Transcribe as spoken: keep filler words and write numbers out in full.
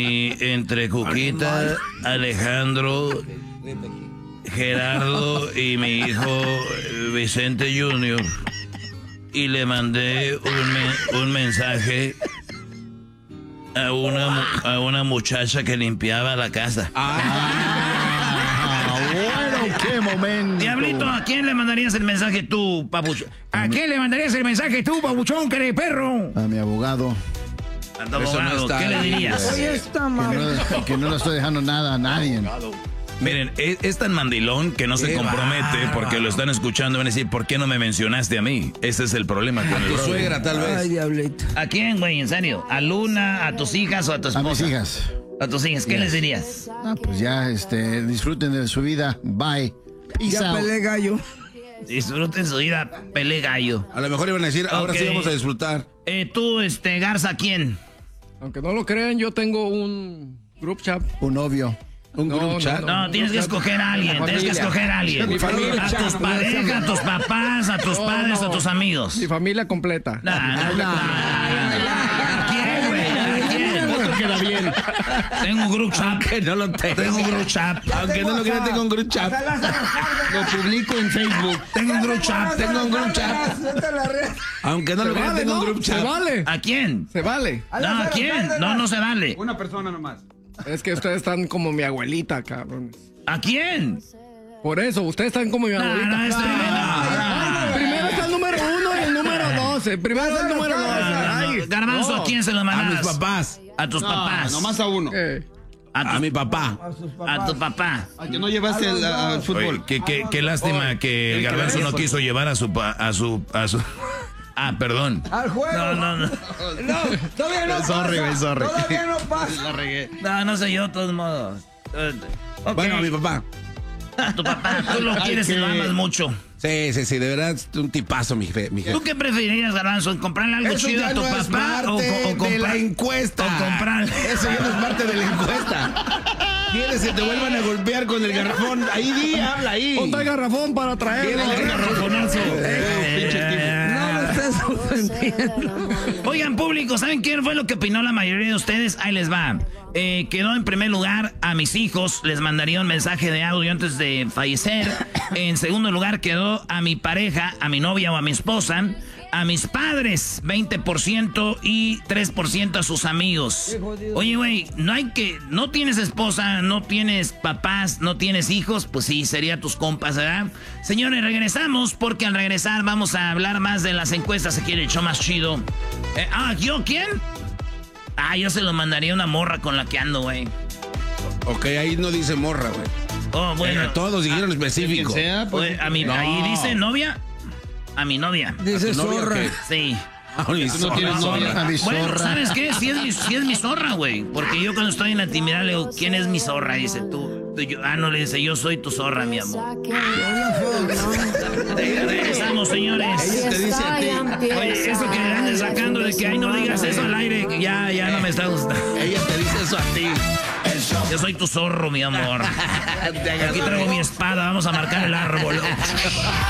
Y entre Cuquita, Alejandro, Gerardo y mi hijo Vicente junior Y le mandé un, me, un mensaje a una, a una muchacha que limpiaba la casa. Ah, bueno, qué momento. Diablito, ¿a quién le mandarías el mensaje tú, papuchón? ¿A quién le mandarías el mensaje tú, papuchón, que de perro? A mi abogado. A tu abogado, ¿qué le dirías? Que no, que no le estoy dejando nada a nadie. Miren, es, es tan mandilón que no se compromete bárbaro. Porque lo están escuchando y van a decir, ¿por qué no me mencionaste a mí? Ese es el problema con a el tu brother. suegra, tal vez. Ay, diablito. ¿A quién, güey? En serio. ¿A Luna, a tus hijas o a tu esposa? A mis hijas. A tus hijas, ¿qué yes. les dirías? Ah, pues ya, este, disfruten de su vida. Bye. Peace ya out. pelé gallo. Disfruten su vida, pelé gallo. A lo mejor iban a decir, ahora okay. sí vamos a disfrutar. Eh, tú, este, Garza, ¿quién? Aunque no lo crean, yo tengo un group chat. Un novio. Un no, group chat. No, no, no tienes que escoger a alguien, tienes que escoger a alguien. Mi familia. A tus parejas, a tus papás, a tus no, padres, no. a tus amigos. Mi familia completa. No, no, no. ¿A quién, güey? ¿A quién? Otro queda bien. Tengo un group chat. Aunque no lo tengo. Tengo un group chat. Aunque no lo quiera, tengo un group chat. Lo publico en Facebook. Tengo un group chat. Tengo un group chat. Aunque no lo quiera, tengo un group chat. Se vale. ¿A quién? Se vale. No, ¿a quién? No, no se vale. Una persona nomás. Es que ustedes están como mi abuelita, cabrones. ¿A quién? Por eso, ustedes están como mi abuelita. No, no, este, primero, no, primero está el número uno y el número doce. Primero el número doce. Garbanzo, ¿a quién se lo mandas? A mis papás. A tus no, papás. Nomás a uno. Eh. A, tu, a mi papá. A tu papá. A que no llevaste el, al fútbol. Oye, qué, qué, qué lástima Oye, que el Garbanzo no quiso llevar a su a su a su Ah, perdón. Al juego. No, no, no. No, todavía no sorry, pasa. Sorry, Todavía no pasa. La regué. No, no sé yo, de todos modos. Okay. Bueno, a mi papá. A tu papá, tú lo quieres y lo amas mucho. Sí, sí, sí, de verdad, es un tipazo, mi jefe. Mi jefe. ¿Tú qué preferirías, Garbanzo? ¿Comprarle algo Eso chido a tu no papá o, o, o comprar de la encuesta? O comprar. Eso ya no es parte de la encuesta. ¿Quieres que te vuelvan a golpear con el garrafón? Ahí di, habla ahí. Ponte el garrafón para traer. ¿Quieres el garrafonazo? No me estés ofendiendo. Oigan, público, ¿saben quién fue lo que opinó la mayoría de ustedes? Ahí les va. Eh, quedó en primer lugar a mis hijos, les mandaría un mensaje de audio antes de fallecer. En segundo lugar quedó a mi pareja, a mi novia o a mi esposa. A mis padres, veinte por ciento y tres por ciento a sus amigos. Oye, güey, no hay que... No tienes esposa, no tienes papás, no tienes hijos, pues sí, sería tus compas, ¿verdad? Señores, regresamos porque al regresar vamos a hablar más de las encuestas. Se quiere el show más chido. Eh, ah, ¿yo quién? Ah, yo se lo mandaría a una morra con la que ando, güey. Ok, ahí no dice morra, güey. Oh, bueno. Eh, todos dijeron específico. Sea, pues, Oye, a mi, no. Ahí dice novia. A mi novia. Dice zorra. Sí. A mi Tú no tienes zorra. novia. A mi Bueno, zorra. ¿sabes qué? Si es mi, si es mi zorra, güey. Porque yo cuando estoy en la intimidad le digo, ¿quién es mi zorra? Y dice, tú. tú yo, ah, no, le dice, yo soy tu zorra, mi amor. Regresamos, señores. Ella te dice a ti. Oye, eso que le andes sacando de que, ay, no digas eso al aire, que ya, ya no me está gustando. Ella te dice eso a ti. Yo soy tu zorro, mi amor. Aquí traigo mi espada, vamos a marcar el árbol.